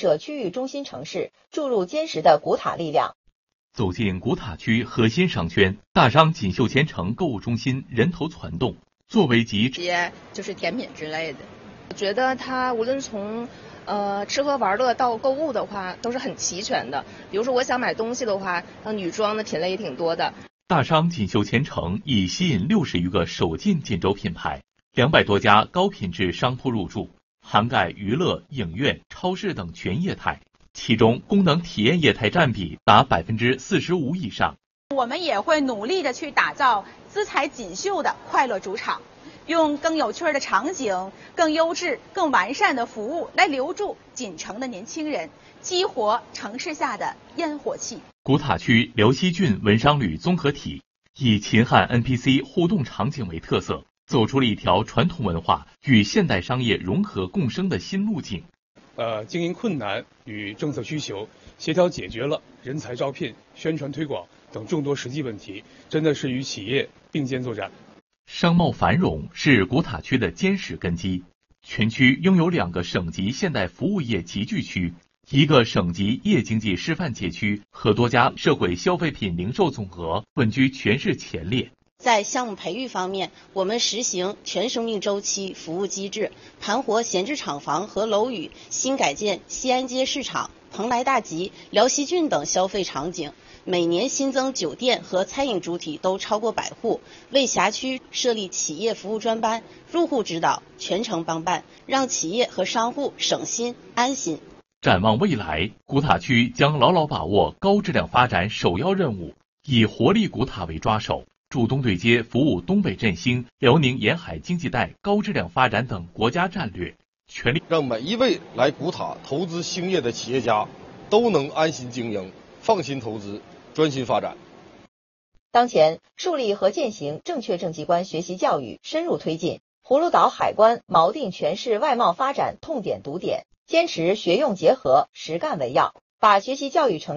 设区域中心城市，注入坚实的古塔力量。 走进古塔区核心商圈，大商锦绣前程购物中心人头攒动，作为集些就是甜品之类的，我觉得它无论从吃喝玩乐到购物的话，都是很齐全的。比如说我想买东西的话，女装的品类也挺多的。 大商锦绣前程已吸引60余个首进锦州品牌，200多家高品质商铺入驻，涵盖娱乐、影院、超市等全业态。其中功能体验业态占比达45%以上。 我们也会努力的去打造姿彩锦绣的快乐主场，用更有趣的场景、更优质、更完善的服务来留住锦城的年轻人，激活城市下的烟火气。 古塔区辽西郡文商旅综合体以秦汉 NPC 互动场景为特色，走出了一条传统文化与现代商业融合共生的新路径。 经营困难与政策需求协调解决了人才招聘、宣传推广等众多实际问题，真的是与企业并肩作战。 商贸繁荣是古塔区的坚实根基，全区拥有2个省级现代服务业集聚区，1个省级夜经济示范街区和多家社会消费品零售总额稳居全市前列。 在项目培育方面，我们实行全生命周期服务机制，盘活闲置厂房和楼宇，新改建西安街市场、蓬莱大集、辽西郡等消费场景，每年新增酒店和餐饮主体都超过100户，为辖区设立企业服务专班，入户指导，全程帮办，让企业和商户省心安心。 展望未来，古塔区将牢牢把握高质量发展首要任务，以活力古塔为抓手，主动对接服务东北振兴、辽宁沿海经济带高质量发展等国家战略，全力让每一位来古塔投资兴业的企业家都能安心经营、放心投资、专心发展。 当前，树立和践行正确政绩观学习教育深入推进，葫芦岛海关锚定全市外贸发展痛点堵点，坚持学用结合、实干为要，把学习教育成